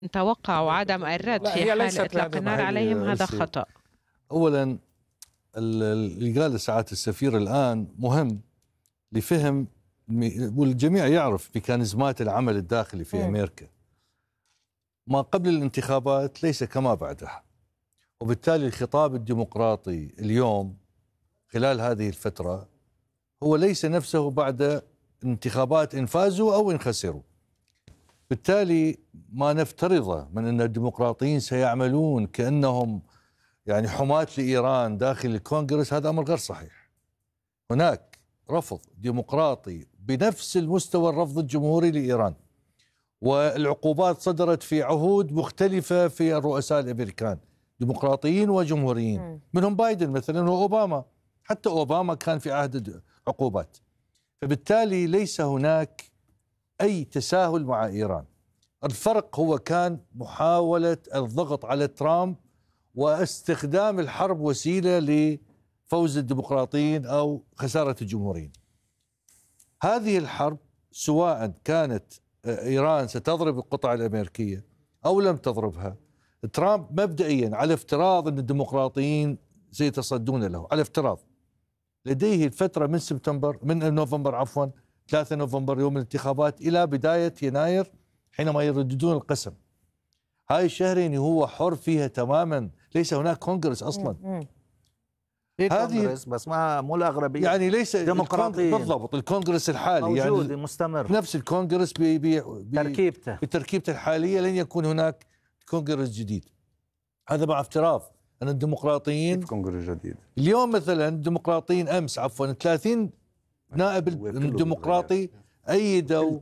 توقع وعدم الرد في حال إطلاق النار عليهم هذا خطأ. أولا اللي قال ساعة السفير الآن مهم لفهم، والجميع يعرف ميكانيزمات العمل الداخلي في أمريكا. ما قبل الانتخابات ليس كما بعدها، وبالتالي الخطاب الديمقراطي اليوم خلال هذه الفترة هو ليس نفسه بعد انتخابات إن فازوا أو إن خسروا. بالتالي ما نفترضه من أن الديمقراطيين سيعملون كأنهم يعني حماة لإيران داخل الكونغرس، هذا أمر غير صحيح. هناك رفض ديمقراطي بنفس المستوى الرفض الجمهوري لإيران، والعقوبات صدرت في عهود مختلفة في الرؤساء الأمريكان ديمقراطيين وجمهوريين، منهم بايدن مثلا وأوباما. حتى أوباما كان في عهد عقوبات. فبالتالي ليس هناك أي تساهل مع إيران. الفرق هو كان محاولة الضغط على ترامب واستخدام الحرب وسيلة لفوز الديمقراطيين أو خسارة الجمهوريين. هذه الحرب سواء كانت إيران ستضرب القطع الأمريكية أو لم تضربها، ترامب مبدئيا على افتراض أن الديمقراطيين سيتصدون له، على افتراض لديه الفترة من نوفمبر 3 نوفمبر يوم الانتخابات إلى بداية يناير حينما يرددون القسم. هاي الشهرين هو حر فيها تماما، ليس هناك كونغرس أصلا. هذه بس ما مو الأغلبية يعني ليس ديمقراطيين بالضبط. الكونغرس الحالي موجود يعني مستمر، نفس الكونغرس بتركيبته الحالية، لن يكون هناك كونغرس جديد. هذا مع افتراض أن الديمقراطيين كونغرس جديد. اليوم مثلا الديمقراطيين أمس 30 نائب الديمقراطي أيدوا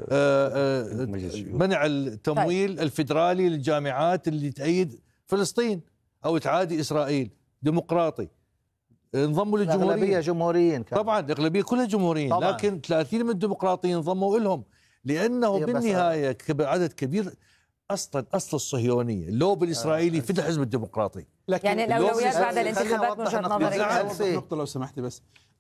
منع التمويل الفيدرالي للجامعات اللي تأيد فلسطين أو تعادي إسرائيل. ديمقراطي انضموا للجمهوريين، الأغلبية جمهوريين طبعا الأغلبية كلها جمهوريين طبعاً. لكن 30 من الديمقراطيين انضموا لهم لأنه بالنهاية عدد كبير أصل الصهيونية اللوب الإسرائيلي في الحزب الديمقراطي. يعني الأولويات بعد الانتخابات من وجهة نظرك؟ نقطة لو سمحتي بس،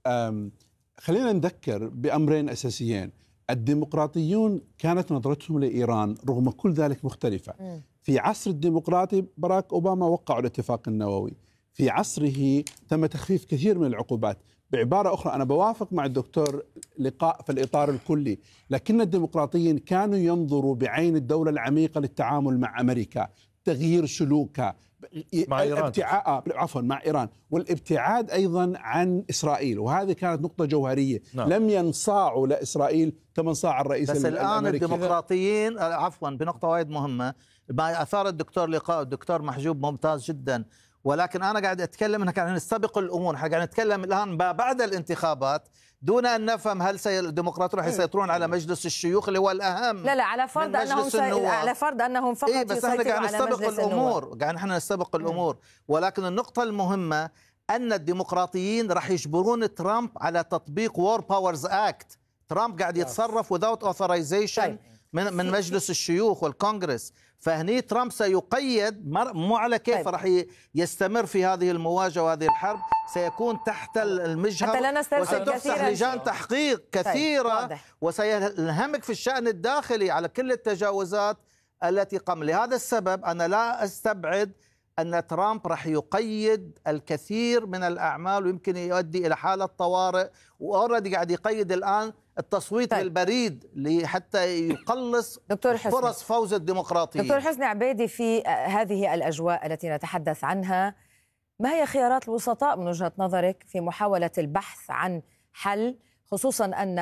خلينا نذكر بأمرين أساسيين. الديمقراطيون كانت نظرتهم لإيران رغم كل ذلك مختلفة. في عصر الديمقراطي باراك أوباما وقعوا الاتفاق النووي، في عصره تم تخفيف كثير من العقوبات. بعبارة أخرى أنا بوافق مع الدكتور لقاء في الإطار الكلي، لكن الديمقراطيين كانوا ينظروا بعين الدولة العميقة للتعامل مع أمريكا، تغيير سلوكها مع إيران، مع إيران، والابتعاد أيضا عن إسرائيل، وهذه كانت نقطة جوهرية. لم ينصاعوا لإسرائيل كما انصاع الرئيس بس الآن الديمقراطيين بنقطة وايد مهمة ما أثار الدكتور لقاء الدكتور محجوب ممتاز جدا، ولكن أنا قاعد أتكلم أنها قاعد نستبق الأمور. قاعد نتكلم الآن بعد الانتخابات دون أن نفهم هل الديمقراطيون راح يسيطرون على مجلس الشيوخ اللي هو الأهم. لا على فرض أنهم على فرض أنهم فقط بس احنا قاعد نستبق الأمور، قاعد نحن نستبق الأمور. ولكن النقطة المهمة أن الديمقراطيين راح يجبرون ترامب على تطبيق وور باورز أكت. ترامب قاعد يتصرف without authorization من مجلس الشيوخ والكونغرس. فهني ترامب سيقيد مو على كيف راح يستمر في هذه المواجهة وهذه الحرب، سيكون تحت المجهر وستفتح لجان تحقيق كثيرة وسينهمك في الشأن الداخلي على كل التجاوزات التي قام. لهذا السبب أنا لا أستبعد أن ترامب راح يقيد الكثير من الأعمال ويمكن يؤدي إلى حالة طوارئ، وأوردي قاعد يقيد الآن التصويت بالبريد حتى يقلص فرص فوز الديمقراطيين. دكتور حسني عبيدي، في هذه الأجواء التي نتحدث عنها، ما هي خيارات الوسطاء من وجهة نظرك في محاولة البحث عن حل، خصوصا أن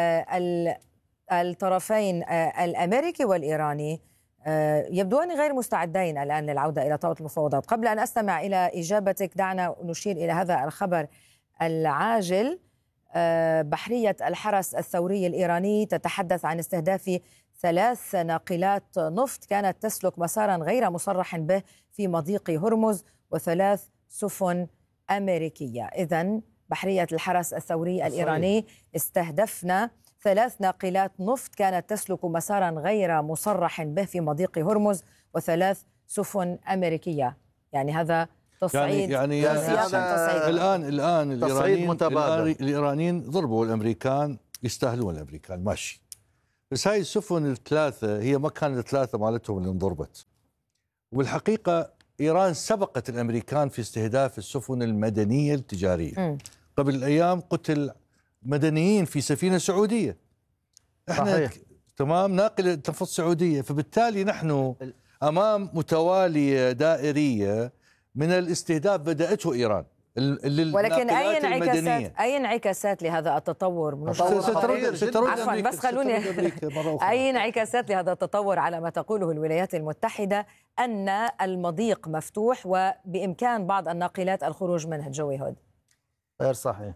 الطرفين الأمريكي والإيراني يبدوان غير مستعدين الآن للعودة إلى طاولة المفاوضات؟ قبل أن أستمع إلى إجابتك دعنا نشير إلى هذا الخبر العاجل. بحرية الحرس الثوري الإيراني تتحدث عن استهداف 3 ناقلات نفط كانت تسلك مسارا غير مصرح به في مضيق هرمز و3 سفن أمريكية. إذن بحرية الحرس الثوري الإيراني استهدفنا 3 ناقلات نفط كانت تسلك مسارا غير مصرح به في مضيق هرمز و3 سفن أمريكية. يعني هذا تصعيد يعني الآن الإيرانيين ضربوا الأمريكان، يستاهلون الأمريكان ماشي، بس هاي السفن الثلاثة هي ما كانت الثلاثة مالتهم اللي انضربت. وبالحقيقة إيران سبقت الأمريكان في استهداف السفن المدنية التجارية. قبل أيام قتل مدنيين في سفينة سعودية، احنا صحيح. تمام، ناقلة نفط سعودية. فبالتالي نحن أمام متوالية دائرية من الاستهداف بدأته إيران. ولكن أي انعكاسات لهذا التطور؟ عفوا بس خلوني أي انعكاسات لهذا التطور على ما تقوله الولايات المتحدة أن المضيق مفتوح وبإمكان بعض الناقلات الخروج منه؟ جوي هود. غير صحيح.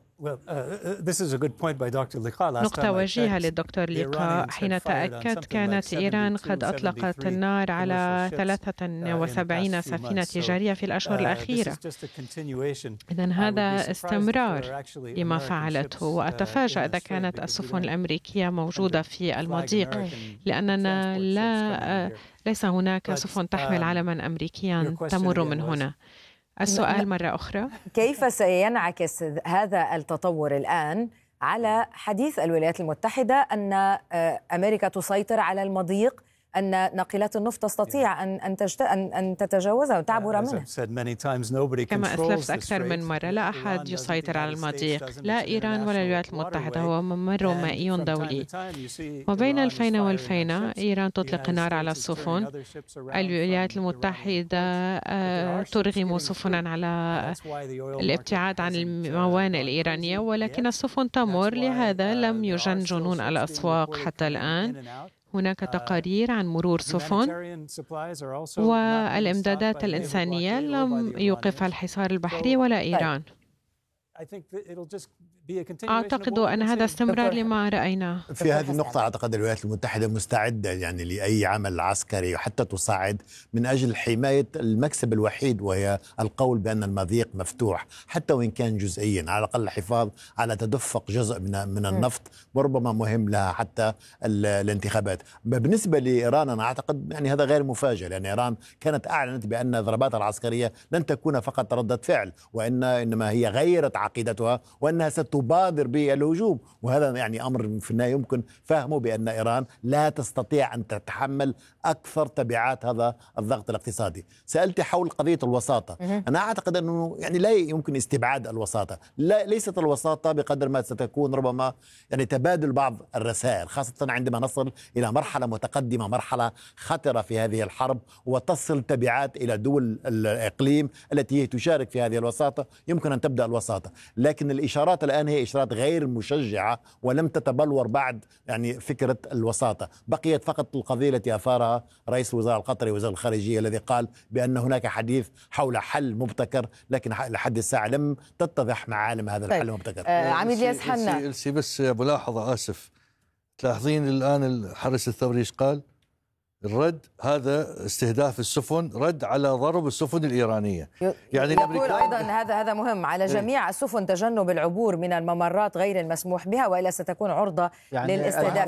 نقطة وجيهة للدكتور لقاء. حين تأكد كانت إيران قد أطلقت النار على 73 سفينة تجارية في الأشهر الأخيرة. إذن هذا استمرار لما فعلته. وأتفاجأ إذا كانت السفن الأمريكية موجودة في المضيق، لأننا ليس هناك سفن تحمل علما أمريكيا تمر من هنا. السؤال مرة أخرى، كيف سينعكس هذا التطور الآن على حديث الولايات المتحدة أن أمريكا تسيطر على المضيق، أن ناقلات النفط تستطيع أن تتجاوزها وتعبر منه؟ كما أسلفت أكثر من مرة، لا أحد يسيطر على المضيق، لا إيران ولا الولايات المتحدة، هو ممر مائي دولي. وبين الفينة والفينة إيران تطلق النار على السفن، الولايات المتحدة ترغم سفنا على الابتعاد عن الموانئ الإيرانية، ولكن السفن تمر. لهذا لم يجن جنون الأسواق حتى الآن. هناك تقارير عن مرور سفن، والإمدادات الإنسانية لم يوقفها الحصار البحري ولا إيران. أعتقد أن هذا استمرار لما رأيناه. في هذه النقطة أعتقد الولايات المتحدة مستعدة يعني لأي عمل عسكري وحتى تصاعد من أجل حماية المكسب الوحيد، وهي القول بأن المضيق مفتوح حتى وإن كان جزئيا، على الأقل الحفاظ على تدفق جزء من النفط، وربما مهم لها حتى الانتخابات. بالنسبة لإيران أنا أعتقد يعني هذا غير مفاجئ، لأن إيران كانت أعلنت بأن ضرباتها العسكرية لن تكون فقط ردة فعل، إنما هي غيرت عقيدتها وأنها تبادر بالهجوم. وهذا يعني أمر في النهاية يمكن فهمه بأن إيران لا تستطيع أن تتحمل أكثر تبعات هذا الضغط الاقتصادي. سألت حول قضية الوساطة. أنا أعتقد أنه يعني لا يمكن استبعاد الوساطة، ليست الوساطة بقدر ما ستكون ربما يعني تبادل بعض الرسائل، خاصة عندما نصل إلى مرحلة متقدمة، مرحلة خطرة في هذه الحرب، وتصل تبعات إلى دول الإقليم التي تشارك في هذه الوساطة. يمكن أن تبدأ الوساطة، لكن الإشارات الآن هي إشارات غير مشجعة ولم تتبلور بعد يعني فكرة الوساطة. بقيت فقط القضية التي أثارها رئيس الوزراء القطري وزير الخارجية الذي قال بأن هناك حديث حول حل مبتكر، لكن لحد الساعة لم تتضح معالم هذا الحل المبتكر. عميد الياس حنا، بس ملاحظة آسف، تلاحظين الآن الحرس الثوري ايش قال؟ الرد هذا استهداف السفن رد على ضرب السفن الإيرانية. يعني يقول أيضا هذا مهم على جميع السفن تجنب العبور من الممرات غير المسموح بها، وإلا ستكون عرضة يعني للاستهداف.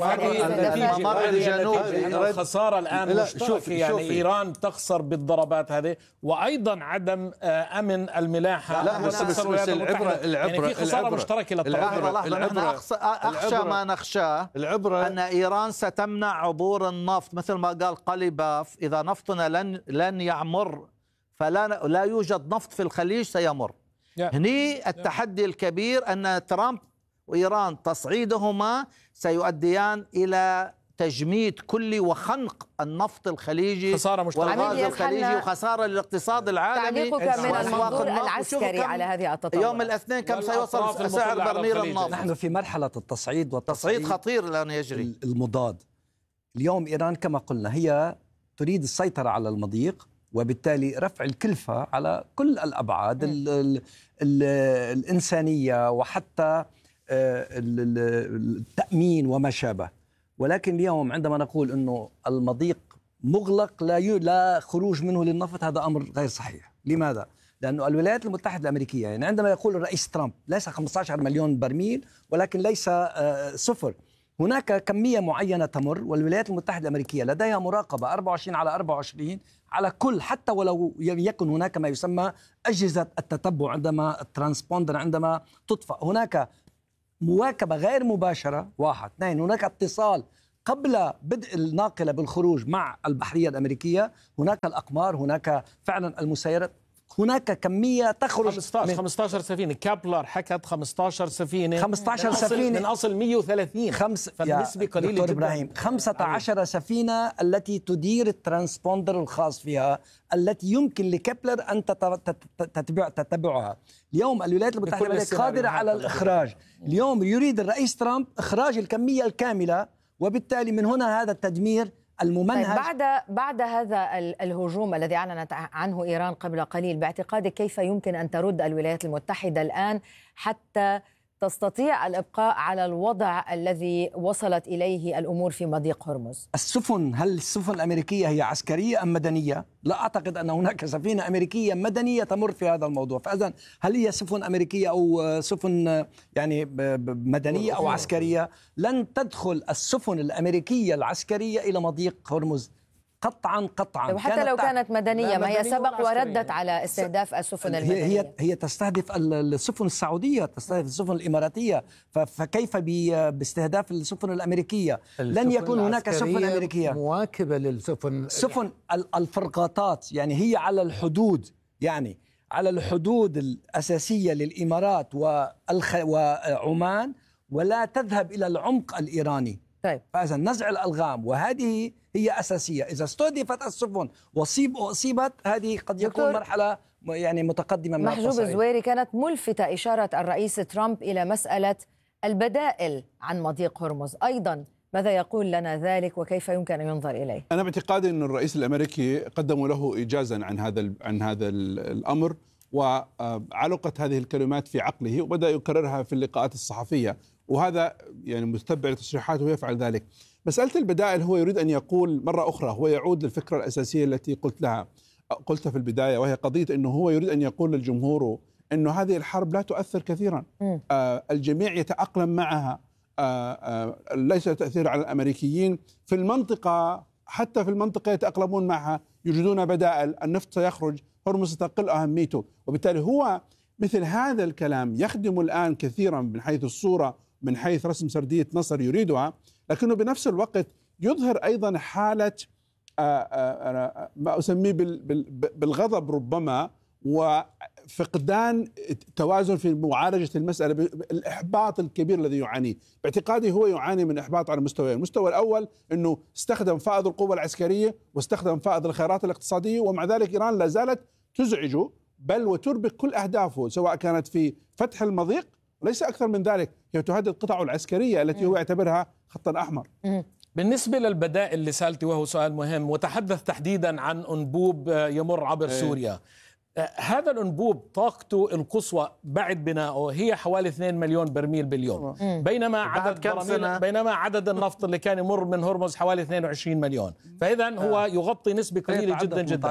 الممر الجنوبي الخسارة الآن مشتركة، يعني إيران تخسر بالضربات هذه، وأيضا عدم أمن الملاحة. لا بس العبرة يعني في خسارة مشتركة للطرفين. أخشى ما نخشاه أن إيران ستمنع عبور النفط، مثل ما قال قليباف، إذا نفطنا لن يعمر، فلا يوجد نفط في الخليج سيمر. هني التحدي الكبير أن ترامب وإيران تصعيدهما سيؤديان إلى تجميد كلي وخنق النفط الخليجي والغاز الخليجي وخسارة للاقتصاد العالمي. تعليقك من المنظور العسكري على هذه التطور؟ يوم الاثنين كم سيوصل سعر برميل النفط؟ نحن في مرحلة التصعيد، والتصعيد خطير الآن يجري. المضاد. اليوم إيران كما قلنا هي تريد السيطرة علعلى المضيق، وبالتالي رفع الكلفة على كل الأبعاد الإنسانية وحتى التأمين وما شابه. ولكن اليوم عندما نقول أنه المضيق مغلق لا خروج منه للنفط، هذا أمر غير صحيح. لماذا؟ لأنه الولايات المتحدة الأمريكية يعني عندما يقول الرئيس ترامب ليس 15 مليون برميل ولكن ليس صفر، هناك كمية معينة تمر، والولايات المتحدة الأمريكية لديها مراقبة 24/24 على كل، حتى ولو يكن هناك ما يسمى أجهزة التتبع عندما الترانسبوندر عندما تطفأ، هناك مواكبة غير مباشرة. 1 2 هناك اتصال قبل بدء الناقلة بالخروج مع البحرية الأمريكية هناك الأقمار، هناك فعلا المسيرات، هناك كمية تخرج 15 سفينة. كابلر حكت 15 سفينة 15 سفينة من أصل 130. فالنسبة قليلة جدا. إبراهيم 15 سفينة التي تدير الترانسبوندر الخاص فيها التي يمكن لكابلر أن تتبعها. اليوم الولايات المتحدة الأمريكية قادرة على الإخراج. اليوم يريد الرئيس ترامب إخراج الكمية الكاملة، وبالتالي من هنا هذا التدمير الممنهج. بعد هذا الهجوم الذي أعلنت عنه إيران قبل قليل، باعتقادك كيف يمكن أن ترد الولايات المتحدة الآن حتى تستطيع الإبقاء على الوضع الذي وصلت إليه الأمور في مضيق هرمز؟ هل السفن الأمريكية هي عسكرية أم مدنية؟ لا أعتقد أن هناك سفينة أمريكية مدنية تمر في هذا الموضوع. فإذن هل هي سفن أمريكية أو سفن يعني مدنية أو عسكرية؟ لن تدخل السفن الأمريكية العسكرية إلى مضيق هرمز قطعا. وحتى لو كانت مدنية، ما هي سبق وردت على استهداف السفن المدنية. هي تستهدف السفن السعودية، تستهدف السفن الإماراتية، فكيف باستهداف السفن الأمريكية؟ لن يكون هناك سفن أمريكية مواكبة سفن الفرقاطات، يعني هي على الحدود، يعني على الحدود الأساسية للإمارات وعمان، ولا تذهب إلى العمق الإيراني. طيب. فإذا نزع الألغام وهذه هي أساسية. إذا استهدفت السفن وأصيبت، هذه قد يكون مرحلة يعني متقدمة من محجوب الزويري، كانت ملفتة إشارة الرئيس ترامب إلى مسألة البدائل عن مضيق هرمز أيضا. ماذا يقول لنا ذلك وكيف يمكن أن ينظر إليه؟ أنا باعتقادي أن الرئيس الأمريكي قدموا له إيجازا عن هذا الأمر، وعلقت هذه الكلمات في عقله وبدأ يكررها في اللقاءات الصحفية، وهذا يعني متبع لتصريحاته ويفعل ذلك. مسألة البدائل هو يريد أن يقول مرة أخرى، هو يعود للفكرة الأساسية التي قلتها في البداية، وهي قضية أنه هو يريد أن يقول للجمهور أنه هذه الحرب لا تؤثر كثيرا، الجميع يتأقلم معها، ليس تأثير على الأمريكيين في المنطقة، حتى في المنطقة يتأقلمون معها، يوجدون بدائل، النفط سيخرج، هرمز ستقل أهميته. وبالتالي هو مثل هذا الكلام يخدم الآن كثيرا من حيث الصورة، من حيث رسم سردية نصر يريدها، لكنه بنفس الوقت يظهر أيضا حالة ما أسميه بالغضب ربما، وفقدان توازن في معالجة المسألة، بالإحباط الكبير الذي يعانيه. باعتقادي هو يعاني من إحباط على مستويين. المستوى الأول أنه استخدم فائض القوة العسكرية واستخدم فائض الخيارات الاقتصادية، ومع ذلك إيران لا زالت تزعجه بل وتربك كل أهدافه، سواء كانت في فتح المضيق وليس أكثر من ذلك، هي تهدد قطعه العسكرية التي هو يعتبرها خطا أحمر. بالنسبة للبدائل اللي سألتي، وهو سؤال مهم، وتحدث تحديدا عن أنبوب يمر عبر سوريا. هذا الأنبوب طاقته القصوى بعد بنائه هي حوالي 2 مليون برميل باليوم، بينما عدد النفط اللي كان يمر من هرمز حوالي 22 مليون. فإذا هو يغطي نسبة قليلة جدا جدا.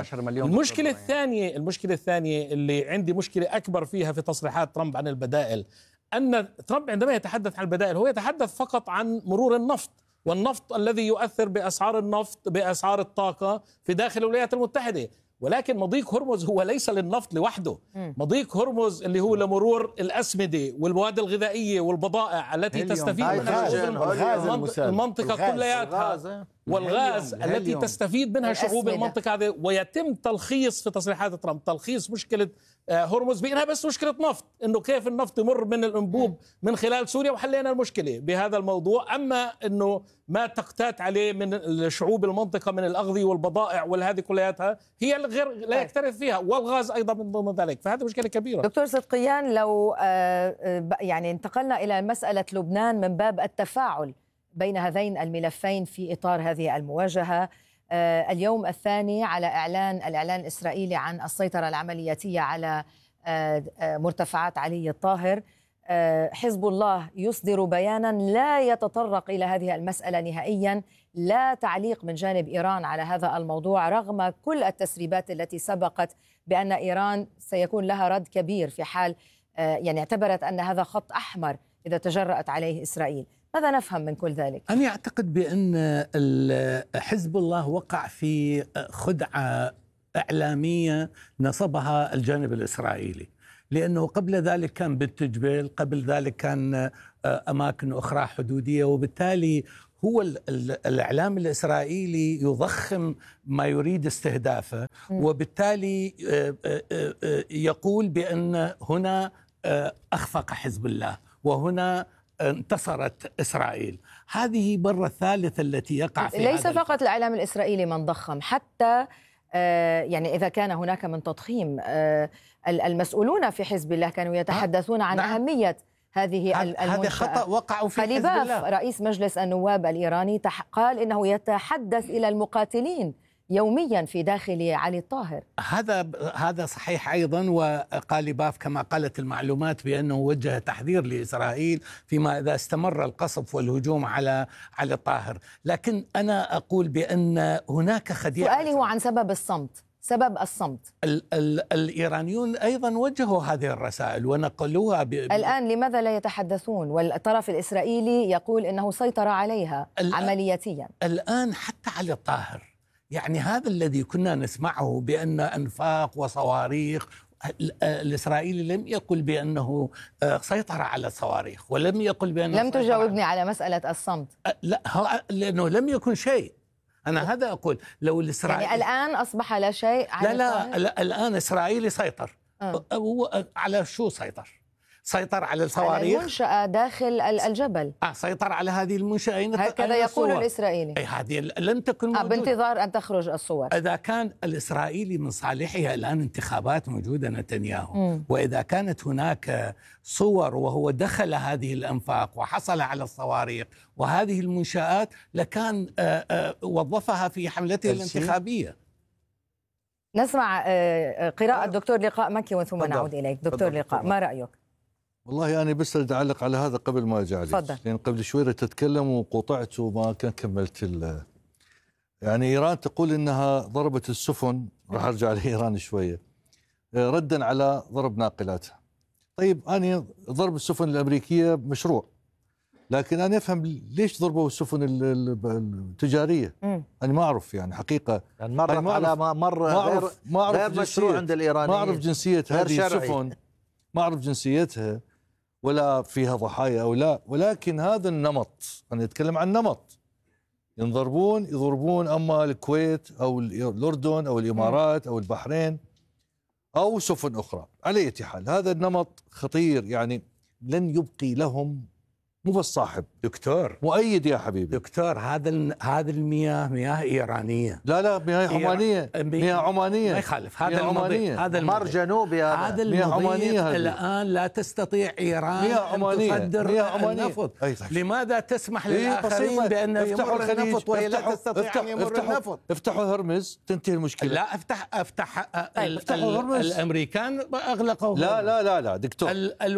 المشكلة الثانية اللي عندي مشكلة أكبر فيها في تصريحات ترامب عن البدائل، أن ترامب عندما يتحدث عن البدائل هو يتحدث فقط عن مرور النفط، والنفط الذي يؤثر بأسعار النفط، بأسعار الطاقة في داخل الولايات المتحدة. ولكن مضيق هرمز هو ليس للنفط لوحده، مضيق هرمز اللي هو لمرور الأسمدة والمواد الغذائية والبضائع التي تستفيد منها المنطقة كلياتها، والغاز التي تستفيد منها شعوب المنطقة هذه. ويتم تلخيص في تصريحات ترامب تلخيص مشكلة هرمز بأنها بس مشكلة نفط، إنه كيف النفط يمر من الأنبوب من خلال سوريا وحلينا المشكلة بهذا الموضوع. أما إنه ما تقتات عليه من شعوب المنطقة من الأغذية والبضائع والهذه كلياتها هي الغير لا يكترث فيها، والغاز أيضا من ضمن ذلك. فهذه مشكلة كبيرة. دكتور صدقيان، لو يعني انتقلنا إلى مسألة لبنان من باب التفاعل بين هذين الملفين في إطار هذه المواجهة، اليوم الثاني على الإعلان الإسرائيلي عن السيطرة العملياتية على مرتفعات علي الطاهر، حزب الله يصدر بيانا لا يتطرق إلى هذه المسألة نهائيا، لا تعليق من جانب إيران على هذا الموضوع، رغم كل التسريبات التي سبقت بأن إيران سيكون لها رد كبير في حال يعني اعتبرت أن هذا خط أحمر إذا تجرأت عليه إسرائيل. ماذا نفهم من كل ذلك؟ أنا أعتقد بأن حزب الله وقع في خدعة إعلامية نصبها الجانب الإسرائيلي، لأنه قبل ذلك كان بنت جبيل، قبل ذلك كان أماكن أخرى حدودية، وبالتالي هو الإعلام الإسرائيلي يضخم ما يريد استهدافه، وبالتالي يقول بأن هنا أخفق حزب الله وهنا انتصرت إسرائيل. هذه مرة الثالثة التي يقع في ليس فقط الإعلام الإسرائيلي من ضخم، حتى يعني إذا كان هناك من تضخيم، المسؤولون في حزب الله كانوا يتحدثون عن أهمية هذه المنشأة. هذا خطأ وقعوا في حزب الله. رئيس مجلس النواب الإيراني قال إنه يتحدث إلى المقاتلين يوميا في داخل علي الطاهر. هذا صحيح أيضا، وقاليباف كما قالت المعلومات بأنه وجه تحذير لإسرائيل فيما إذا استمر القصف والهجوم على علي الطاهر. لكن أنا أقول بأن هناك خديعة. سؤالي هو عن سبب الصمت. الإيرانيون أيضا وجهوا هذه الرسائل ونقلوها الآن لماذا لا يتحدثون والطرف الإسرائيلي يقول إنه سيطر عليها عملياتيا؟ الآن حتى علي الطاهر، يعني هذا الذي كنا نسمعه بأن أنفاق وصواريخ، الإسرائيلي لم يقل بأنه سيطر على الصواريخ، ولم يقل بأنه لم تجاوبني على مسألة الصمت. لا، لأنه لم يكن شيء. أنا هذا أقول. لو الإسرائيلي يعني الآن أصبح لا شيء على لا الآن إسرائيلي سيطر. على شو سيطر على الصواريخ، على المنشأة داخل الجبل. سيطر على هذه المنشأة. هكذا يقول الإسرائيلي. أي هذه لم تكن موجودة. بانتظار أن تخرج الصور. إذا كان الإسرائيلي من صالحها الآن انتخابات موجودة نتنياهو، وإذا كانت هناك صور وهو دخل هذه الأنفاق وحصل على الصواريخ وهذه المنشآت لكان وظفها في حملته الانتخابية. نسمع قراءة دكتور لقاء مكي وثم نعود إليك. دكتور لقاء، ما رأيك؟ والله أنا بس بدي أعلق على هذا قبل ما أرجع لك، لأن قبل شوية تتكلم وقطعت وما كان كملت. يعني إيران تقول إنها ضربت السفن، راح أرجع لإيران شوية، ردا على ضرب ناقلاتها. طيب أنا ضرب السفن الأمريكية مشروع، لكن أنا أفهم ليش ضربوا السفن التجارية. أنا ما أعرف يعني حقيقة، يعني مرت على غير مشروع عند الإيرانيين. ما أعرف جنسية هذه السفن، ما أعرف جنسيتها ولا فيها ضحايا أو لا، ولكن هذا النمط، أنا أتكلم عن نمط، يضربون أما الكويت أو الأردن أو الإمارات أو البحرين أو سفن أخرى. على أي حال هذا النمط خطير، يعني لن يبقي لهم مو بس صاحب دكتور مؤيد يا حبيبي. دكتور هذا المياه مياه إيرانية. لا مياه عمانية، مياه عمانية ما يخالف. هذا المضيق، هذا مر جنوبي، هذا المضيق الآن لا تستطيع إيران أن تصدر النفط. لماذا تسمح للآخرين بأن يمر النفط وهي لا تستطيع أن يمر النفط؟ افتحوا هرمز تنتهي المشكلة. لا افتحوا هرمز. الأمريكان أغلقوا. لا دكتور،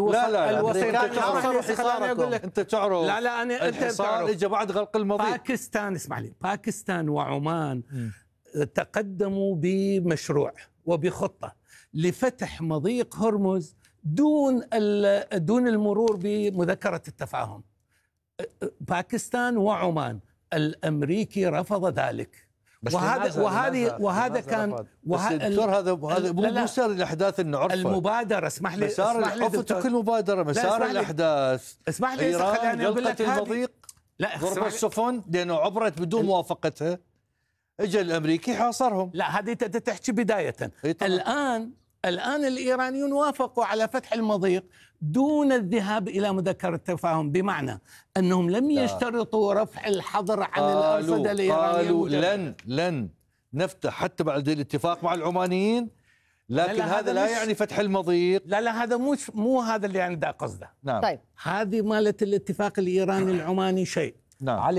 الوسيط انت تعرف. لا أنا انت تعرف اجى بعد غلق المضيق. باكستان، اسمع لي، باكستان وعمان تقدموا بمشروع وبخطة لفتح مضيق هرمز دون المرور بمذكرة التفاهم. باكستان وعمان، الأمريكي رفض ذلك. وهذا كان دكتور، هذا مو مسار الاحداث اللي نعرفه. المبادره، اسمح لي كل مبادره مسار الاحداث. اسمح لي ايران غلقت المضيق، ضرب السفن لانه عبرت بدون موافقتها، اجى الامريكي حاصرهم. لا، هذه تحكي بدايه. الان الايرانيون وافقوا على فتح المضيق دون الذهاب الى مذكره التفاهم، بمعنى انهم لم يشترطوا رفع الحظر عن الارصده الايرانيه. قالوا لن نفتح حتى بعد الاتفاق مع العمانيين، لكن هذا لا يعني فتح المضيق. لا هذا مو هذا اللي يعني ده قصده. نعم. طيب، هذه مالت الاتفاق الايراني العماني شيء. نعم.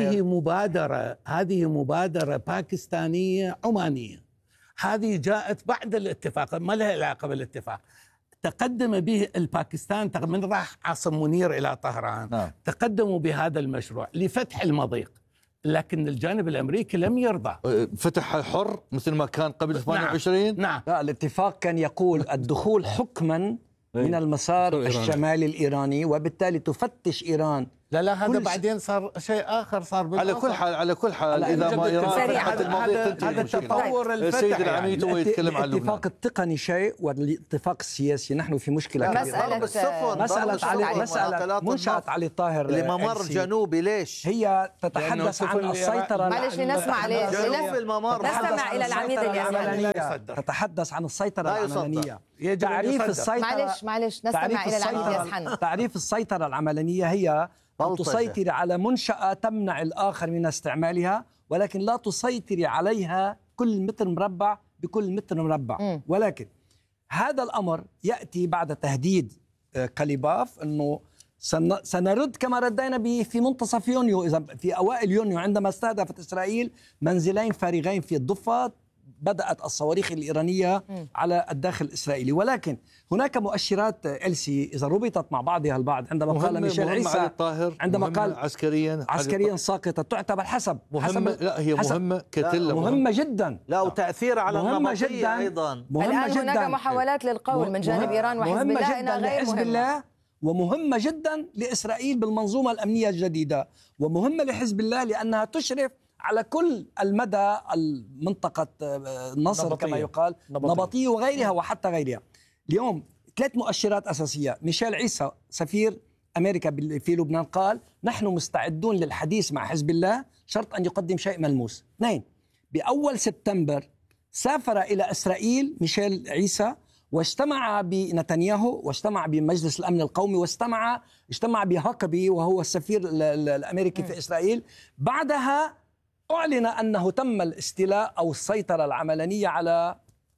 هذه مبادره باكستانيه عمانيه. هذه جاءت بعد الاتفاق، ما لها علاقه بالاتفاق. تقدم به الباكستان من راح عاصم منير إلى طهران. نعم. تقدموا بهذا المشروع لفتح المضيق، لكن الجانب الأمريكي لم يرضى. فتح حر مثل ما كان قبل 28. نعم. لا، الاتفاق كان يقول الدخول حكما من المسار الشمالي الإيراني، وبالتالي تفتش إيران لا هذا بعدين صار شيء آخر، صار على كل حال إذا ما إيران فتحت المواضيع هذا التطور الفتح. السيد العميد هو يتكلم عن الاتفاق التقني شيء والاتفاق السياسي نحن في مشكلة كبيرة. مسألة منشأة علي الطاهر لممر جنوبي ليش؟ هي تتحدث عن السيطرة. معلش نسمع نستمع إلى العميد الياسحني. تتحدث عن السيطرة العملانية. تعريف السيطرة معلش نستمع إلى العميد الياسحني. تعريف السيطرة العملانية هي أن تسيطر على منشأة تمنع الآخر من استعمالها، ولكن لا تسيطر عليها كل متر مربع بكل متر مربع. ولكن هذا الأمر يأتي بعد تهديد كليباف أنه سنرد كما ردينا في منتصف يونيو، إذا في أوائل يونيو عندما استهدفت إسرائيل منزلين فارغين في الضفة بدأت الصواريخ الإيرانية على الداخل الإسرائيلي. ولكن هناك مؤشرات إلسي إذا ربطت مع بعضها البعض عندما قال ميشيل عيسى عندما قال عسكريا ساقطة تعتبر حسب لا هي مهمة كتلة مهمة جدا، لا وتأثير على النمطية أيضا. الآن هناك محاولات للقول من جانب إيران وحزب الله إنها غير مهمة، ومهمة جدا لإسرائيل بالمنظومة الأمنية الجديدة، ومهمة لحزب الله لأنها تشرف على كل المدى المنطقة النصر كما يقال نبطية وغيرها وحتى غيرها. اليوم 3 مؤشرات أساسية. ميشيل عيسى سفير أمريكا في لبنان قال نحن مستعدون للحديث مع حزب الله شرط أن يقدم شيء ملموس. 2 بأول سبتمبر سافر إلى إسرائيل ميشيل عيسى واجتمع بنتنياهو واجتمع بمجلس الأمن القومي واجتمع بهاكبي وهو السفير الأمريكي في إسرائيل. بعدها أعلن أنه تم الاستيلاء أو السيطرة العملانية على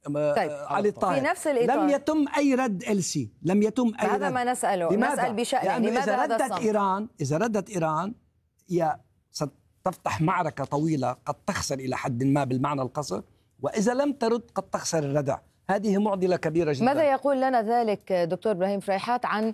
علي الطاهر. في نفس الإطار لم يتم أي رد إلسي، لم يتم أي هذا رد. ما نسأله. نسأل بشأن لماذا هذا الصمت؟ إذا ردت إيران هي ستفتح معركة طويلة قد تخسر إلى حد ما بالمعنى القصر، وإذا لم ترد قد تخسر الردع. هذه معضلة كبيرة جدا. ماذا يقول لنا ذلك دكتور إبراهيم فريحات عن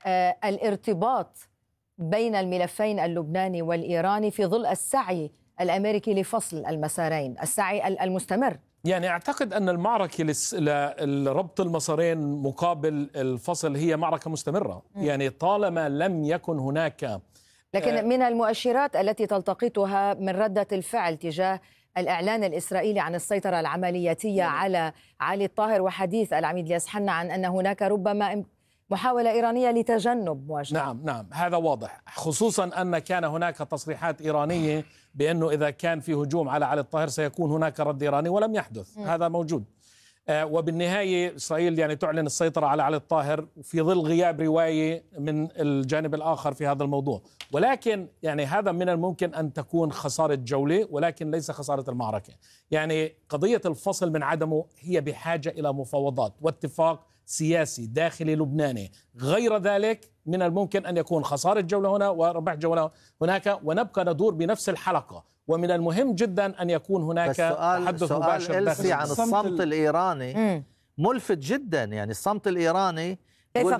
الارتباط بين الملفين اللبناني والإيراني في ظل السعي الأمريكي لفصل المسارين، السعي المستمر؟ يعني أعتقد أن المعركة لربط المسارين مقابل الفصل هي معركة مستمرة. يعني طالما لم يكن هناك، لكن من المؤشرات التي تلتقطها من ردة الفعل تجاه الإعلان الإسرائيلي عن السيطرة العملياتية على علي الطاهر وحديث العميد الياسحني عن أن هناك ربما محاولة إيرانية لتجنب مواجهة. نعم هذا واضح، خصوصا أن كان هناك تصريحات إيرانية بأنه إذا كان في هجوم على علي الطاهر سيكون هناك رد إيراني، ولم يحدث. هذا موجود. وبالنهاية إسرائيل يعني تعلن السيطرة على علي الطاهر في ظل غياب رواية من الجانب الآخر في هذا الموضوع. ولكن يعني هذا من الممكن أن تكون خسارة جولة، ولكن ليس خسارة المعركة. يعني قضية الفصل من عدمه هي بحاجة إلى مفاوضات واتفاق سياسي داخلي لبناني. غير ذلك من الممكن أن يكون خسارة جولة هنا وربح جولة هناك، ونبقى ندور بنفس الحلقة. ومن المهم جدا أن يكون هناك تحدث مباشر داخلي عن الصمت الإيراني ملفت جدا. يعني الصمت الإيراني كيف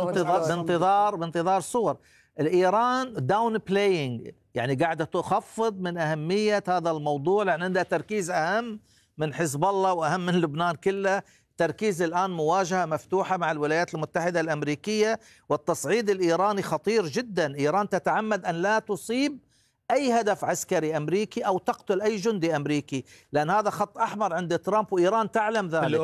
بانتظار صور الإيران داون بلاينج، يعني قاعدة تخفض من أهمية هذا الموضوع، لأن عندها تركيز أهم من حزب الله وأهم من لبنان كله. تركيز الآن مواجهة مفتوحة مع الولايات المتحدة الأمريكية، والتصعيد الإيراني خطير جدا. إيران تتعمد أن لا تصيب أي هدف عسكري أمريكي أو تقتل أي جندي أمريكي، لأن هذا خط أحمر عند ترامب وإيران تعلم ذلك.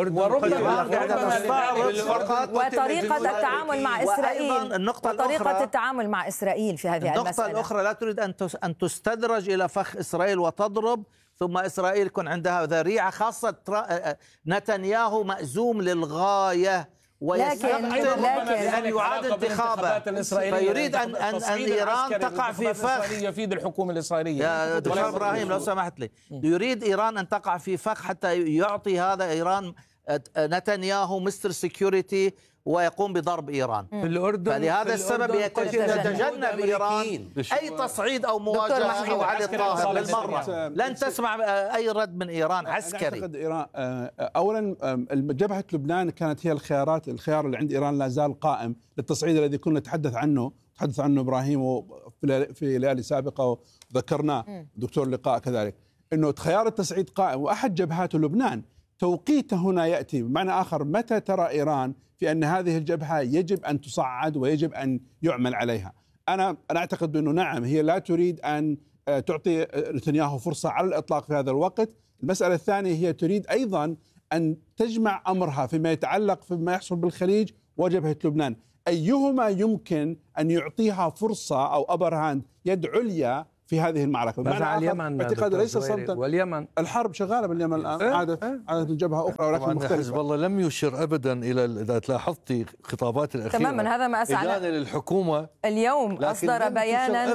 وطريقة التعامل مع إسرائيل، وطريقة التعامل مع إسرائيل في هذه المسألة. النقطة الأخرى لا تريد أن تستدرج إلى فخ إسرائيل وتضرب، ثم إسرائيل يكون عندها ذريعة، خاصة نتنياهو مأزوم للغاية لكن أن يعاد انتخابات، فيريد أن إيران تقع في فخ. يفيد الحكومة الإسرائيلية. يا دكتور إبراهيم لو سمحت لي، يريد إيران أن تقع في فخ حتى يعطي هذا إيران نتنياهو مستر سيكيورتي ويقوم بضرب إيران في الأردن. فلهذا السبب يتجنب إيران أي تصعيد أو مواجهة أو علي الطاهر بالمرة. لن تسمع أي رد من إيران عسكري. أعتقد إيران أولا جبهة لبنان كانت هي الخيار اللي عند إيران لا زال قائم للتصعيد الذي كنا تحدث عنه إبراهيم في ليالي سابقة وذكرناه دكتور لقاء كذلك، إنه خيار التصعيد قائم، وأحد جبهات لبنان توقيته هنا يأتي. بمعنى آخر، متى ترى إيران في أن هذه الجبهة يجب أن تصعد ويجب أن يعمل عليها؟ أنا أعتقد بأنه نعم، هي لا تريد أن تعطي نتنياهو فرصة على الإطلاق في هذا الوقت. المسألة الثانية هي تريد أيضا أن تجمع أمرها فيما يتعلق فيما يحصل بالخليج وجبهة لبنان، أيهما يمكن أن يعطيها فرصة أو أبر هاند، يد عليا في هذه المعركة. مع اليمن اعتقاد ليس صمتا، واليمن الحرب شغالة باليمن الآن، عادت الجبهة أخرى ولكن مختلفة. حزب الله لم يشر أبدا إلى، إذا لاحظتي خطابات الأخيرة تماما هذا ما أسعى للحكومة. اليوم أصدر بيانا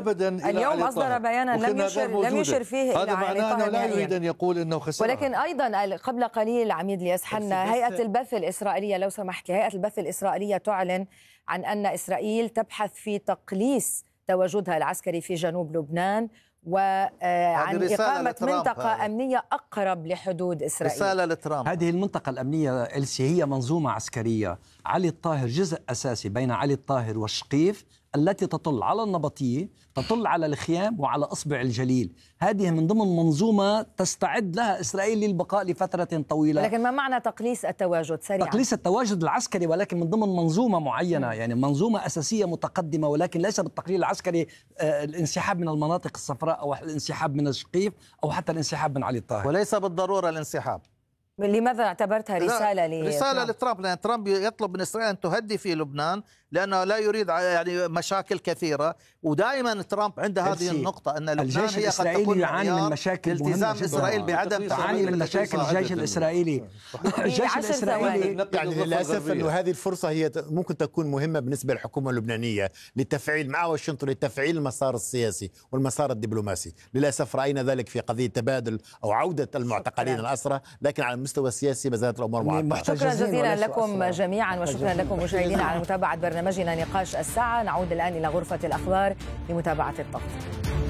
لم يشر فيه هذا معناه أنه لا يريد أن يقول أنه خسر. ولكن أيضا قبل قليل عميد الياس حنا هيئة البث الإسرائيلية، لو سمحت لي، هيئة البث الإسرائيلية تعلن عن أن إسرائيل تبحث في تقليص تواجدها العسكري في جنوب لبنان وعن إقامة منطقة أمنية أقرب لحدود إسرائيل. رسالة لترامب. هذه المنطقة الأمنية إلسي هي منظومة عسكرية. علي الطاهر جزء أساسي بين علي الطاهر والشقيف التي تطل على النبطية، تطل على الخيام وعلى إصبع الجليل. هذه من ضمن منظومة تستعد لها إسرائيل للبقاء لفترة طويلة. لكن ما معنى تقليص التواجد سريعا؟ تقليص التواجد العسكري ولكن من ضمن منظومة معينة، يعني منظومة أساسية متقدمة، ولكن ليس بالتقليل العسكري الانسحاب من المناطق الصفراء أو الانسحاب من الشقيف أو حتى الانسحاب من علي الطاهر، وليس بالضرورة الانسحاب. لماذا اعتبرتها رسالة لترامب؟ لأن ترامب يطلب من إسرائيل أن تهدي في لبنان لأنه لا يريد يعني مشاكل كثيرة. ودائما ترامب عند هذه النقطة أن لبنان هي قد تكون يعاني من مشاكل التزام إسرائيل بعدم يعاني من مشاكل الجيش الإسرائيلي. الجيش الإسرائيلي يعني للأسف أنه هذه الفرصة هي ممكن تكون مهمة بالنسبة للحكومة اللبنانية للتفعيل مع واشنطن، للتفعيل المسار السياسي والمسار الدبلوماسي. للأسف رأينا ذلك في قضية تبادل أو عودة المعتقلين الأسرى، لكن على المستوى السياسي ما زالت الأمور معقدة. شكرا جزيلا لكم جميعا، وشكرا لكم مشاهدينا على متابعة برنامجنا نقاش الساعة. نعود الآن إلى غرفة الأخبار لمتابعة التغطية.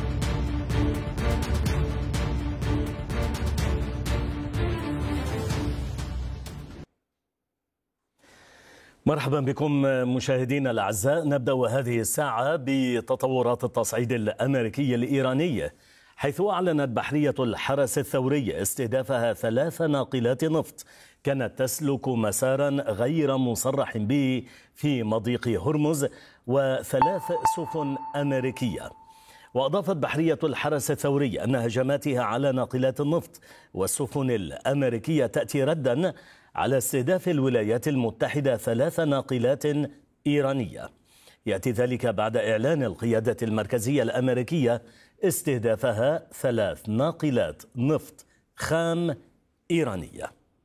مرحبا بكم مشاهدينا الأعزاء. نبدأ هذه الساعة بتطورات التصعيد الأمريكي الإيراني، حيث أعلنت بحرية الحرس الثوري استهدافها 3 ناقلات نفط كانت تسلك مسارا غير مصرح به في مضيق هرمز و3 سفن أمريكية. وأضافت بحرية الحرس الثوري أن هجماتها على ناقلات النفط والسفن الأمريكية تأتي ردا على استهداف الولايات المتحدة 3 ناقلات إيرانية. يأتي ذلك بعد إعلان القيادة المركزية الأمريكية استهدافها 3 ناقلات نفط خام إيرانية.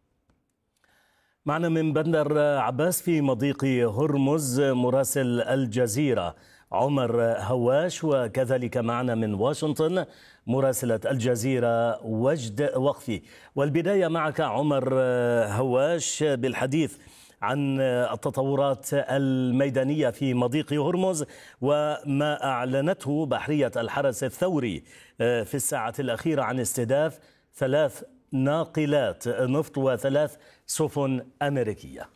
معنا من بندر عباس في مضيق هرمز مراسل الجزيرة عمر هواش، وكذلك معنا من واشنطن مراسلة الجزيرة وجد وقفي. والبداية معك عمر هواش بالحديث عن التطورات الميدانية في مضيق هرمز وما أعلنته بحرية الحرس الثوري في الساعة الأخيرة عن استهداف 3 ناقلات نفط و3 سفن أمريكية.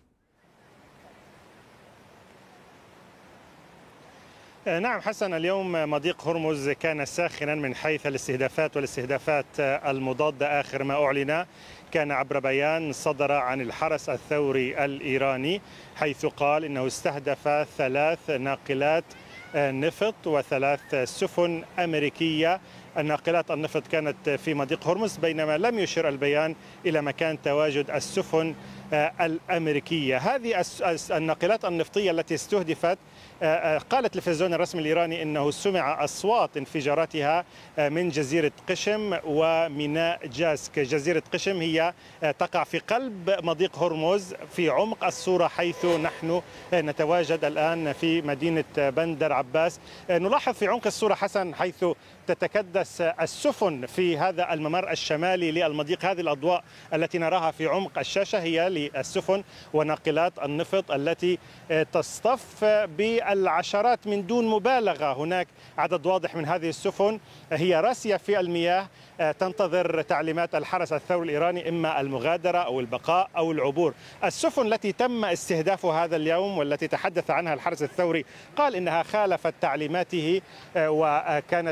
نعم حسن، اليوم مضيق هرمز كان ساخنا من حيث والاستهدافات المضادة. آخر ما أعلن كان عبر بيان صدر عن الحرس الثوري الإيراني، حيث قال إنه استهدف 3 ناقلات نفط و3 سفن أمريكية. الناقلات النفط كانت في مضيق هرمز، بينما لم يشر البيان إلى مكان تواجد السفن الأمريكية. هذه الناقلات النفطية التي استهدفت، قالت التلفزيون الرسمي الإيراني أنه سمع أصوات انفجاراتها من جزيرة قشم وميناء جاسك. جزيرة قشم هي تقع في قلب مضيق هرمز في عمق الصورة، حيث نحن نتواجد الآن في مدينة بندر عباس. نلاحظ في عمق الصورة حسن حيث تتكدس السفن في هذا الممر الشمالي للمضيق. هذه الأضواء التي نراها في عمق الشاشة هي للسفن وناقلات النفط التي تصطف بالعشرات من دون مبالغة. هناك عدد واضح من هذه السفن هي راسية في المياه تنتظر تعليمات الحرس الثوري الإيراني، إما المغادرة أو البقاء أو العبور. السفن التي تم استهدافها هذا اليوم والتي تحدث عنها الحرس الثوري قال إنها خالفت تعليماته وكانت تحاول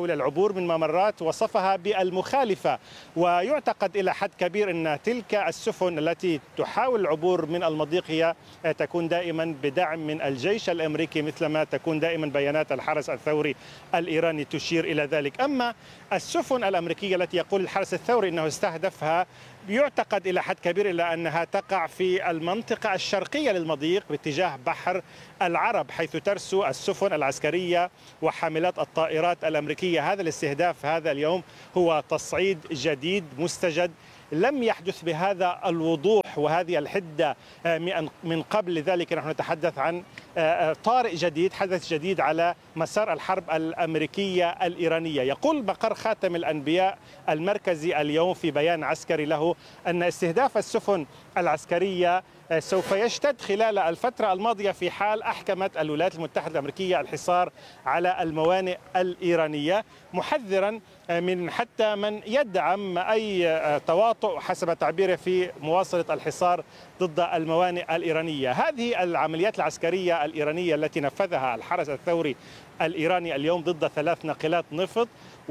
تحاول العبور من ممرات وصفها بالمخالفة، ويعتقد إلى حد كبير أن تلك السفن التي تحاول العبور من المضيق هي تكون دائما بدعم من الجيش الأمريكي، مثلما تكون دائما بيانات الحرس الثوري الإيراني تشير إلى ذلك. أما السفن الأمريكية التي يقول الحرس الثوري أنه استهدفها، يعتقد إلى حد كبير إلى أنها تقع في المنطقة الشرقية للمضيق باتجاه بحر العرب، حيث ترسو السفن العسكرية وحاملات الطائرات الأمريكية. هذا الاستهداف هذا اليوم هو تصعيد جديد مستجد لم يحدث بهذا الوضوح وهذه الحدة من قبل. لذلك نحن نتحدث عن طارئ جديد، حدث جديد على مسار الحرب الأمريكية الإيرانية. يقول مقر خاتم الأنبياء المركزي اليوم في بيان عسكري له أن استهداف السفن العسكرية سوف يشتد خلال الفترة الماضية في حال أحكمت الولايات المتحدة الأمريكية الحصار على الموانئ الإيرانية، محذرا من حتى من يدعم أي تواطؤ حسب تعبيره في مواصلة الحصار ضد الموانئ الإيرانية. هذه العمليات العسكرية الإيرانية التي نفذها الحرس الثوري الإيراني اليوم ضد 3 ناقلات نفط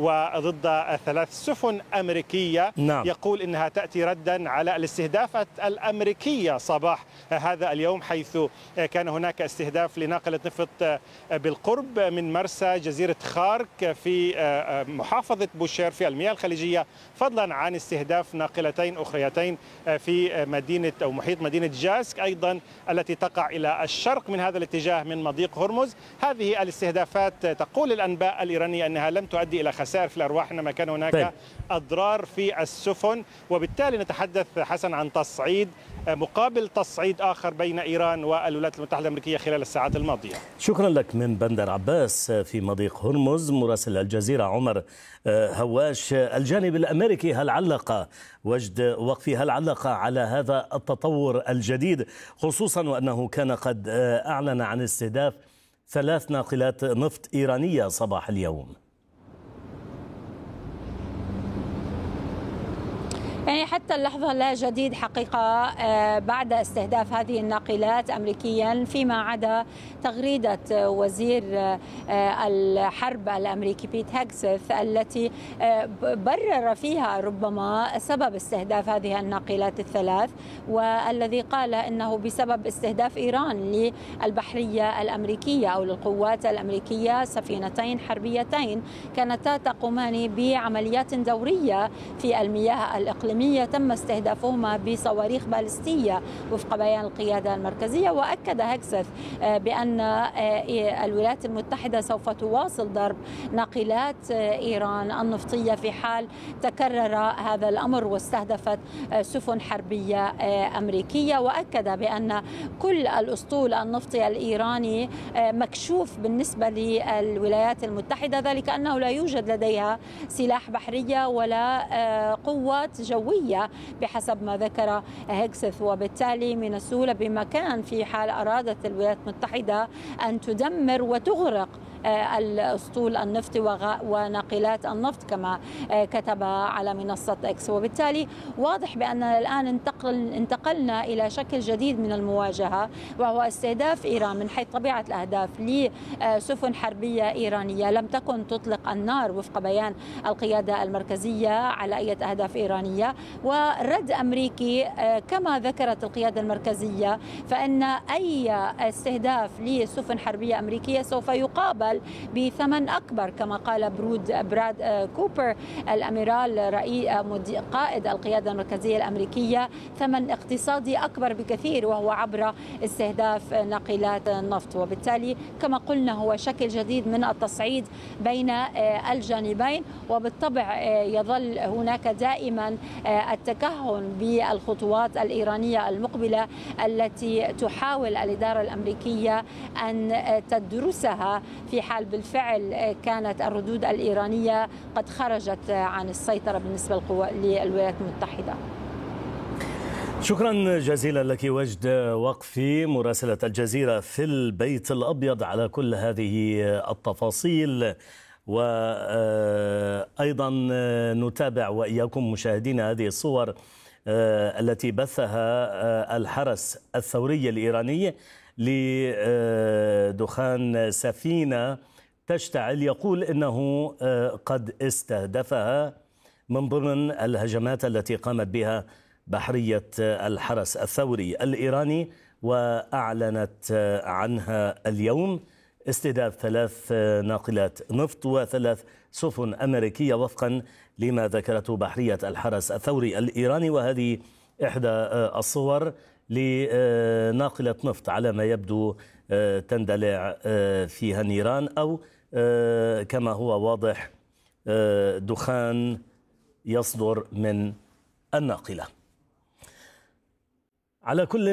وضد 3 سفن أمريكية، نعم. يقول إنها تأتي ردا على الاستهدافات الأمريكية صباح هذا اليوم، حيث كان هناك استهداف لناقلة نفط بالقرب من مرسى جزيرة خارك في محافظة بوشير في المياه الخليجية، فضلا عن استهداف ناقلتين أخريتين في مدينة أو محيط مدينة جاسك أيضا التي تقع إلى الشرق من هذا الاتجاه من مضيق هرمز. هذه الاستهدافات تقول الأنباء الإيرانية أنها لم تؤدي إلى خسائر في الأرواح، إنما كان هناك أضرار في السفن، وبالتالي نتحدث حسن عن تصعيد مقابل تصعيد آخر بين إيران والولايات المتحدة الأمريكية خلال الساعات الماضية. شكرا لك من بندر عباس في مضيق هرمز. مراسل الجزيرة عمر هواش، الجانب الأمريكي هل علق وجد وقفي هل علق على هذا التطور الجديد، خصوصا وأنه كان قد أعلن عن استهداف 3 ناقلات نفط إيرانية صباح اليوم؟ يعني حتى اللحظة لا جديد حقيقة بعد استهداف هذه الناقلات أمريكيا، فيما عدا تغريدة وزير الحرب الأمريكي بيت هيكسث التي برر فيها ربما سبب استهداف هذه الناقلات ال3، والذي قال إنه بسبب استهداف إيران للبحرية الأمريكية أو للقوات الأمريكية سفينتين حربيتين كانتا تقومان بعمليات دورية في المياه الإقليمية تم استهدافهما بصواريخ باليستية وفق بيان القيادة المركزية. وأكد هيكسث بأن الولايات المتحدة سوف تواصل ضرب ناقلات إيران النفطية في حال تكرر هذا الأمر واستهدفت سفن حربية أمريكية. وأكد بأن كل الأسطول النفطي الإيراني مكشوف بالنسبة للولايات المتحدة، ذلك أنه لا يوجد لديها سلاح بحرية ولا قوات جوية بحسب ما ذكر هيكسث، وبالتالي من السهولة بمكان في حال أرادت الولايات المتحدة أن تدمر وتغرق الأسطول النفطي وناقلات النفط كما كتب على منصة إكس. وبالتالي واضح بأننا الآن انتقلنا إلى شكل جديد من المواجهة، وهو استهداف إيران من حيث طبيعة الأهداف لسفن حربية إيرانية لم تكن تطلق النار وفق بيان القيادة المركزية على أي أهداف إيرانية، ورد أمريكي كما ذكرت القيادة المركزية، فإن أي استهداف لسفن حربية أمريكية سوف يقابل بثمن أكبر، كما قال براد كوبر الأميرال قائد القيادة المركزية الأمريكية، ثمن اقتصادي أكبر بكثير وهو عبر استهداف ناقلات النفط. وبالتالي كما قلنا هو شكل جديد من التصعيد بين الجانبين، وبالطبع يظل هناك دائما التكهن بالخطوات الإيرانية المقبلة التي تحاول الإدارة الأمريكية أن تدرسها في حال بالفعل كانت الردود الإيرانية قد خرجت عن السيطرة بالنسبة للولايات المتحدة. شكرا جزيلا لك وجد وقفي مراسلة الجزيرة في البيت الأبيض على كل هذه التفاصيل. وأيضا نتابع وإياكم مشاهدينا هذه الصور التي بثها الحرس الثوري الإيراني لدخان سفينة تشتعل، يقول إنه قد استهدفها من ضمن الهجمات التي قامت بها بحرية الحرس الثوري الإيراني، وأعلنت عنها اليوم استهداف 3 ناقلات نفط و3 سفن أمريكية وفقا لما ذكرته بحرية الحرس الثوري الإيراني. وهذه إحدى الصور لناقلة نفط على ما يبدو تندلع فيها النيران، أو كما هو واضح دخان يصدر من الناقلة. على كل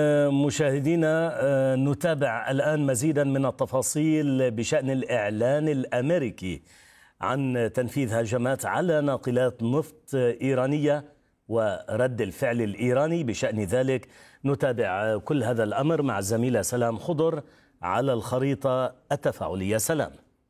مشاهدينا نتابع الآن مزيدا من التفاصيل بشأن الإعلان الأمريكي عن تنفيذ هجمات على ناقلات نفط إيرانية ورد الفعل الإيراني بشأن ذلك. نتابع كل هذا الأمر مع الزميلة سلام خضر على الخريطة التفاعلية. سلام.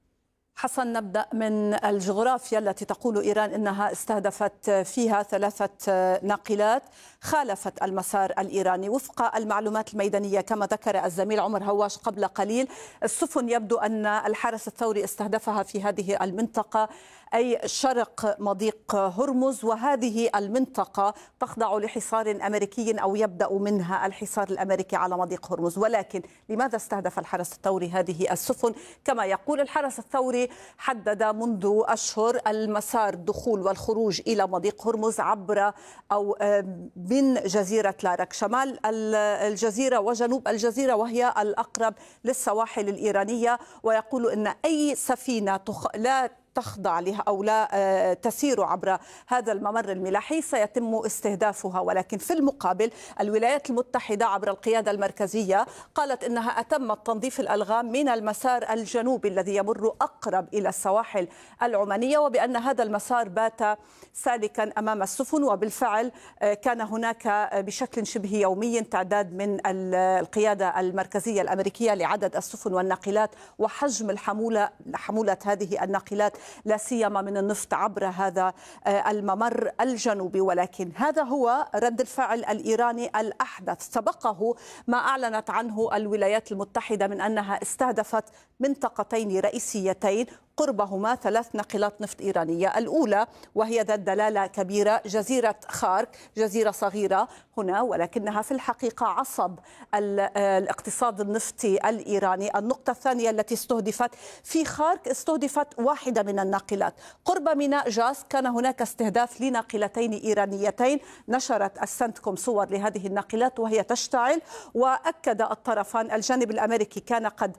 حسن، نبدأ من الجغرافيا التي تقول إيران إنها استهدفت فيها 3 ناقلات خالفت المسار الإيراني. وفق المعلومات الميدانية كما ذكر الزميل عمر هواش قبل قليل، السفن يبدو أن الحرس الثوري استهدفها في هذه المنطقة، أي شرق مضيق هرمز، وهذه المنطقة تخضع لحصار أمريكي أو يبدأ منها الحصار الأمريكي على مضيق هرمز. ولكن لماذا استهدف الحرس الثوري هذه السفن؟ كما يقول الحرس الثوري حدد منذ أشهر المسار الدخول والخروج إلى مضيق هرمز عبر أو من جزيرة لارك، شمال الجزيرة وجنوب الجزيرة، وهي الأقرب للسواحل الإيرانية. ويقول أن أي سفينة لا تخضع لها أو لا تسير عبر هذا الممر الملاحي سيتم استهدافها. ولكن في المقابل الولايات المتحدة عبر القيادة المركزية قالت إنها أتمت تنظيف الألغام من المسار الجنوبي الذي يمر أقرب إلى السواحل العمانية، وبأن هذا المسار بات سالكا أمام السفن. وبالفعل كان هناك بشكل شبه يومي تعداد من القيادة المركزية الأمريكية لعدد السفن والناقلات وحجم حمولة هذه الناقلات لا سيما من النفط عبر هذا الممر الجنوبي. ولكن هذا هو رد الفعل الإيراني الأحدث. سبقه ما أعلنت عنه الولايات المتحدة من أنها استهدفت منطقتين رئيسيتين قربهما 3 ناقلات نفط إيرانية. الأولى وهي ذات دلالة كبيرة جزيرة خارك، جزيرة صغيرة هنا ولكنها في الحقيقة عصب الاقتصاد النفطي الإيراني. النقطة الثانية التي استهدفت في خارك استهدفت واحدة من الناقلات قرب ميناء جاس. كان هناك استهداف لناقلتين إيرانيتين. نشرت السنتكوم صور لهذه الناقلات وهي تشتعل، وأكد الطرفان الجانب الأمريكي كان قد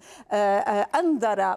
أنذر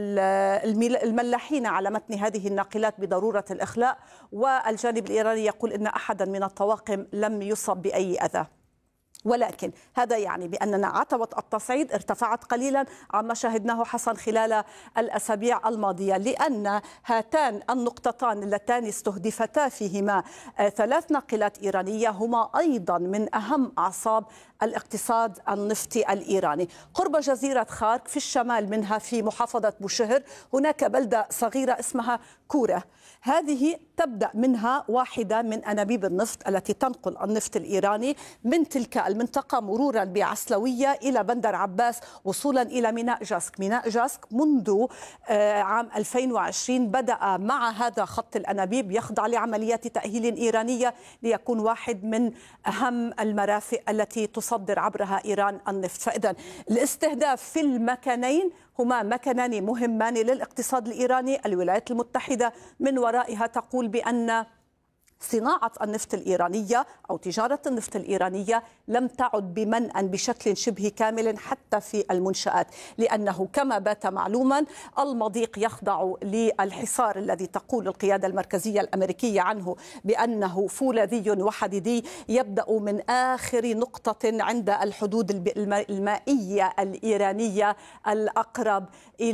الملاحين على متن هذه الناقلات بضرورة الإخلاء، والجانب الإيراني يقول إن أحدا من الطواقم لم يصب بأي أذى. ولكن هذا يعني بأننا عتبة التصعيد ارتفعت قليلا عما شاهدناه حسن خلال الأسابيع الماضية، لأن هاتان النقطتان اللتان استهدفتا فيهما 3 ناقلات إيرانية هما أيضا من أهم أعصاب الاقتصاد النفطي الإيراني. قرب جزيرة خارك في الشمال منها في محافظة بوشهر هناك بلدة صغيرة اسمها كورة. هذه تبدأ منها واحدة من أنابيب النفط التي تنقل النفط الإيراني من تلك المنطقة مرورا بعسلوية إلى بندر عباس وصولا إلى ميناء جاسك. ميناء جاسك منذ عام 2020 بدأ مع هذا خط الأنابيب يخضع لعمليات تأهيل إيرانية ليكون واحد من أهم المرافق التي تصدر عبرها إيران النفط. فإذا الاستهداف في المكانين هما مكانان مهمان للاقتصاد الإيراني. الولايات المتحدة من ورائها تقول بأن صناعة النفط الإيرانية أو تجارة النفط الإيرانية لم تعد بمنأى بشكل شبه كامل حتى في المنشآت، لأنه كما بات معلوما المضيق يخضع للحصار الذي تقول القيادة المركزية الأمريكية عنه بأنه فولاذي وحديدي يبدأ من آخر نقطة عند الحدود المائية الإيرانية الأقرب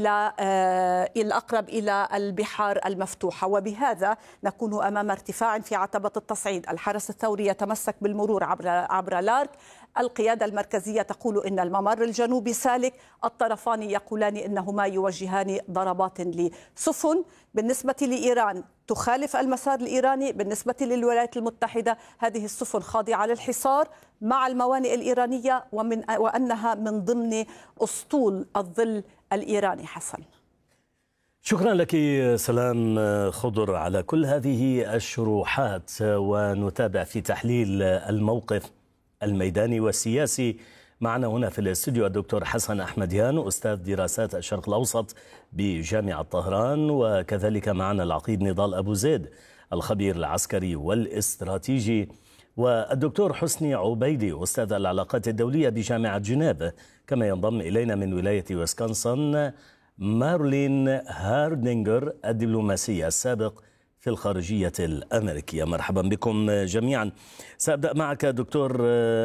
إلى البحار المفتوحة. وبهذا نكون أمام ارتفاع في عتبة التصعيد. الحرس الثوري يتمسك بالمرور عبر لارك. القيادة المركزية تقول إن الممر الجنوبي سالك. الطرفان يقولان إنهما يوجهان ضربات لسفن بالنسبة لإيران تخالف المسار الإيراني. بالنسبة للولايات المتحدة هذه السفن خاضعة للحصار مع الموانئ الإيرانية وأنها من ضمن أسطول الظل الإيراني. حسن. شكرا لك سلام خضر على كل هذه الشروحات، ونتابع في تحليل الموقف الميداني والسياسي. معنا هنا في الاستوديو الدكتور حسن أحمديان، أستاذ دراسات الشرق الأوسط بجامعة طهران، وكذلك معنا العقيد نضال أبو زيد الخبير العسكري والاستراتيجي، والدكتور حسني عبيدي أستاذ العلاقات الدولية بجامعة جنيف. كما ينضم إلينا من ولاية ويسكونسن مارلين هاردينغر الدبلوماسية السابق في الخارجية الأمريكية. مرحبا بكم جميعا. سأبدأ معك دكتور